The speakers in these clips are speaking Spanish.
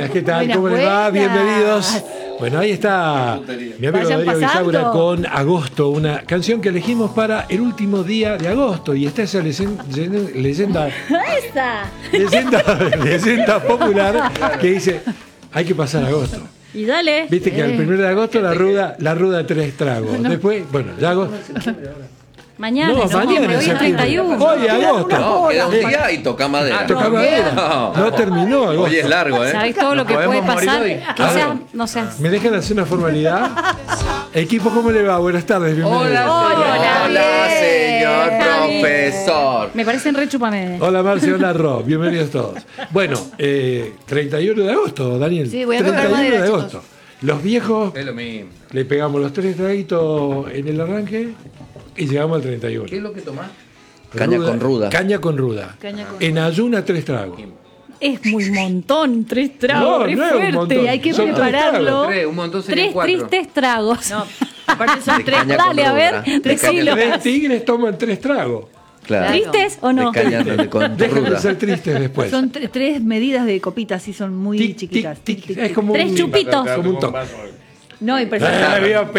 buenas, ¿qué tal? Buenas, ¿Cómo les va? buenas. Bienvenidos. Bueno, ahí está mi amigo Vayan Darío Bisaura pasando. con Agosto, una canción que elegimos para el último día de agosto. Y está esa leyenda popular que dice, hay que pasar agosto. Y dale. Viste que al 1 de agosto la ruda 3 tragos. Después, bueno, ya agosto. Mañana, No, en mañana septiembre, en hoy es septiembre. 31. Hoy agosto. No, queda un día y toca madera. Toca madera. No terminó agosto. Hoy es largo, ¿eh? ¿Sabés todo lo que puede Podemos morir pasar? hoy. No seas. ¿Me dejan hacer una formalidad? Equipo, ¿cómo le va? Buenas tardes, bienvenido. Hola, señor Javi. profesor. Me parecen re chupamede. Hola Marcia, hola Ro, bienvenidos todos. Bueno, 31 de agosto, Daniel. Sí, voy a tocar 31 madera, de agosto. Los viejos Es lo mismo. le pegamos los 3 traguitos en el arranque y llegamos al 31. ¿Qué es lo que tomás? Caña con ruda. Caña con ruda. Caña con En ayuna 3 tragos. Es muy montón, 3 tragos, No, re no es un fuerte. montón. Hay que Son 3 prepararlo. tragos. Tres, un montón serían 3 4. tristes tragos. No, aparte son De tres. caña con Dale, a ver, ruda. De decilo. caña- 3 tigres toman 3 tragos. Claro. ¿Tristes o no? De caña con Dejan de ruda. ser tristes después. Son tres medidas de copitas, sí, son muy Tic, chiquitas. tic, tic. Tic, tic, Es como 3 un chupitos. como un toque. No, impresionante. Pero,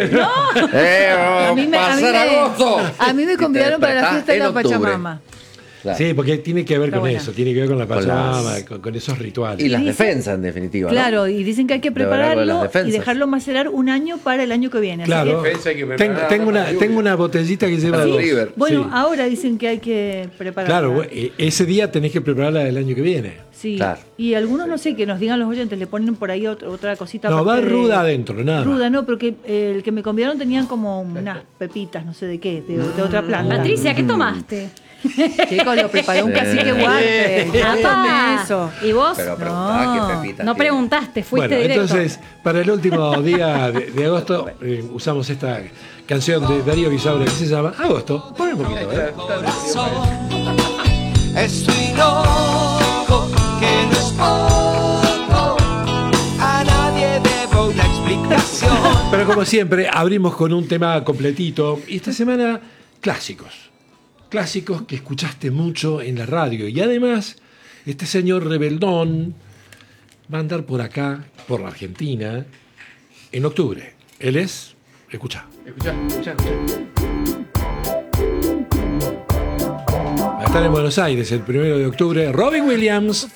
A mí me convidaron para la Está fiesta de en la octubre. Pachamama. Claro. Sí, porque tiene que ver Está con buena. eso, tiene que ver con la Con Pachamama, las- con esos rituales. Y las Dice- defensas, en definitiva. ¿no? Claro, y dicen que hay que De verdad, algo de las prepararlo y defensas. dejarlo macerar un año para el año que viene. Así Claro, que- Defensa hay que preparar tengo una botellita que lleva Para el dos. River. bueno, Sí. ahora dicen que hay que prepararla. Claro, ese día tenés que prepararla del año que viene. Sí. Claro. Y algunos, no sé, que nos digan los oyentes, le ponen por ahí otra cosita. No, va aparte de- ruda adentro, nada más. Ruda, no, pero que el que me convidaron tenían como unas pepitas, no sé de qué, de otra planta. Patricia, ¿qué tomaste? Chicos, lo preparó un cacique guarte. Apá. Tome eso. ¿Y vos? Pero preguntaba No. qué pepita No tiene. preguntaste, fuiste Bueno, directo. entonces, para el último día de agosto, usamos esta canción de Darío Bisaura que se llama Agosto. Pon un poquito, ¿eh? Estoy loco, que no es poco. A nadie debo una explicación. Pero como siempre, abrimos con un tema completito. Y esta semana, clásicos. Clásicos que escuchaste mucho en la radio. Y además, este señor rebeldón va a andar por acá, por la Argentina, en octubre. Él es, escucha, Escuchá. va a estar en Buenos Aires el 1 de octubre, Robbie Williams.